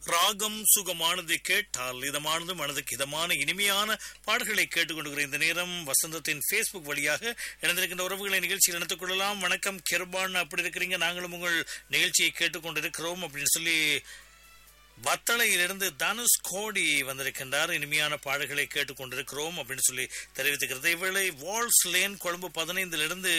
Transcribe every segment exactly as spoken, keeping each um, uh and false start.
ராகம் சுகமானதை கேட்டால் இதமானது மனதுக்கு இதமான இனிமையான பாடல்களை கேட்டுக்கொண்டிருக்கிற இந்த நேரம் வசந்தத்தின் Facebook வழியாக இணைந்திருக்கின்ற உறவுகளை நிகழ்ச்சியில் இணைத்துக் கொள்ளலாம். வணக்கம் கிருபான், அப்படி இருக்கிறீங்க? நாங்களும் உங்கள் நிகழ்ச்சியை கேட்டுக்கொண்டிருக்கிறோம் அப்படின்னு சொல்லி வத்தளையிலிருந்து தனுஷ் கோடி வந்திருக்கின்றார். இனிமையான பாடல்களை கேட்டுக்கொண்டிருக்கிறோம் அப்படின்னு சொல்லி தெரிவித்துக்கிறது. இவளை வால்ஸ் லேன் கொழும்பு பதினைந்திலிருந்து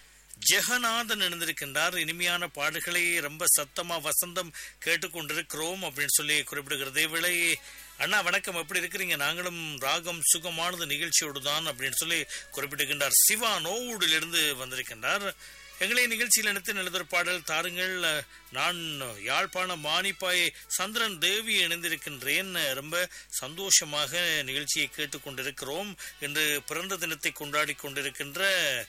ஜெகநாதன் இணைந்திருக்கின்றார். இனிமையான பாடல்களை ரொம்ப சத்தமா வசந்தம் கேட்டுக்கொண்டிருக்கிறோம் அப்படின்னு சொல்லி குறிப்பிடுகிறது. இவளை அண்ணா வணக்கம், எப்படி இருக்கிறீங்க? நாங்களும் ராகம் சுகமானது நிகழ்ச்சியோடு தான் அப்படின்னு சொல்லி குறிப்பிட்டிருக்கின்றார். சிவா நோவூடிலிருந்து வந்திருக்கின்றார். எங்களை நிகழ்ச்சியில் இணைத்து நல்லதொரு பாடல் தாருங்கள். நான் யாழ்ப்பாண மானிப்பாய் சந்திரன் தேவி இணைந்திருக்கின்றேன். ரொம்ப சந்தோஷமாக நிகழ்ச்சியை கேட்டுக்கொண்டிருக்கிறோம். இன்று பிறந்த தினத்தை கொண்டாடி கொண்டிருக்கின்ற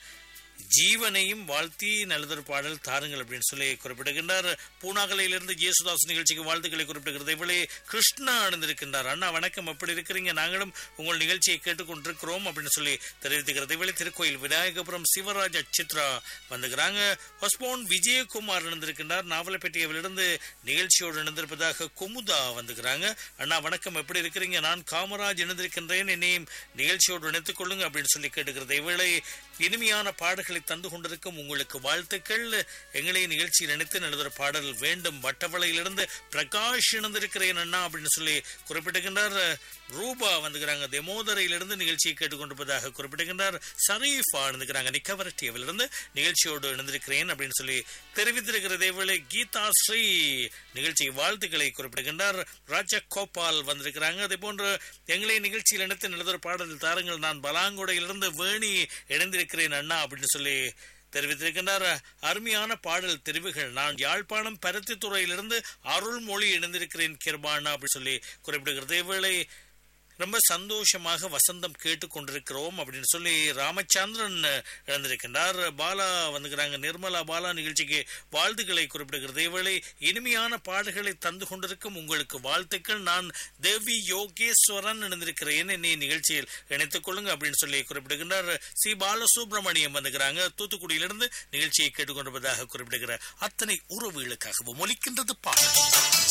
ஜீவனையும் வாழ்த்தி நல்லதொரு பாடல் தாருங்கள் அப்படின்னு சொல்லி குறிப்பிடுகின்றார். பூனாகலையிலிருந்து ஜேசுதாஸ் நிகழ்ச்சிக்கு வாழ்த்துக்களை குறிப்பிடுகிறது. இவளே கிருஷ்ணா அணிந்திருக்கின்றார். அண்ணா வணக்கம், எப்படி இருக்கிறீங்க? நாங்களும் உங்கள் நிகழ்ச்சியை கேட்டுக்கொண்டிருக்கிறோம் அப்படின்னு சொல்லி தெரிவித்துக்கிறது. இவளே திருக்கோயில் விநாயகபுரம் சிவராஜ் சித்ரா வந்துக்கிறாங்க. ஹொஸ்போன் விஜயகுமார் இணைந்திருக்கின்றார். நாவலப்பேட்டையிலிருந்து நிகழ்ச்சியோடு இணைந்திருப்பதாக குமுதா வந்துக்கிறாங்க. அண்ணா வணக்கம், எப்படி இருக்கிறீங்க? நான் காமராஜ் இணைந்திருக்கின்றேன், என்னையும் நிகழ்ச்சியோடு இணைத்துக் கொள்ளுங்க அப்படின்னு சொல்லி கேட்டுக்கிறது. இவளை இனிமையான பாடல்களை தந்து கொண்டிருக்கும் உங்களுக்கு வாழ்த்துக்கள். எங்களை நிகழ்ச்சியில் நினைத்து நல்லதொரு பாடல் வேண்டும். வட்டவளையிலிருந்து பிரகாஷ் இணைந்திருக்கிறேன் அண்ணா அப்படின்னு சொல்லி குறிப்பிட்டுகின்றார். ரூபா வந்துக்கிறாங்க. தெமோதரையிலிருந்து நிகழ்ச்சியை கேட்டுக்கொண்டிருப்பதாக குறிப்பிட்டுகின்றார். சரீஃபா இணைந்துக்கிறாங்க. நிக்கவரட்டியவிலிருந்து நிகழ்ச்சியோடு இணைந்திருக்கிறேன் அப்படின்னு சொல்லி தெரிவித்திருக்கிறது. இவளை கீதா ஸ்ரீ நிகழ்ச்சி வாழ்த்துக்களை குறிப்பிடுகின்றார். ராஜகோபால் வந்திருக்கிறாங்க. அதே போன்று எங்களை நிகழ்ச்சியில் இணைத்து நல்லதொரு பாடல் தாருங்கள். நான் பலாங்குடையிலிருந்து வேணி இணைந்திருக்கிறேன் அண்ணா அப்படின்னு சொல்லி தெரிவித்திருக்கின்றார். அருமையான பாடல் தெரிவுகள். நான் யாழ்ப்பாணம் பருத்தித்துறையிலிருந்து அருள்மொழி இணைந்திருக்கிறேன் கிருபானா அப்படின்னு சொல்லி குறிப்பிடுகிறது. இவளை ரொம்ப சந்தோஷமாக வசந்தம் கேட்டுக்கொண்டிருக்கிறோம் அப்படின்னு சொல்லி ராமச்சந்திரன் இழந்திருக்கின்றார். பாலா வந்துக்கிறாங்க. நிர்மலா பாலா நிகழ்ச்சிக்கு வாழ்த்துக்களை குறிப்பிடுகிறது. இவளை இனிமையான பாடல்களை தந்து கொண்டிருக்கும் உங்களுக்கு வாழ்த்துக்கள். நான் தேவி யோகேஸ்வரன் இணைந்திருக்கிறேன், என்னை நிகழ்ச்சியில் இணைத்துக் கொள்ளுங்க அப்படின்னு சொல்லி குறிப்பிடுகின்றார். சி பாலசுப்ரமணியம் வந்துக்கிறாங்க. தூத்துக்குடியிலிருந்து நிகழ்ச்சியை கேட்டுக்கொண்டிருப்பதாக குறிப்பிடுகிறார். அத்தனை உறவுகளுக்காகவும் ஒலிக்கின்றது பாடல்.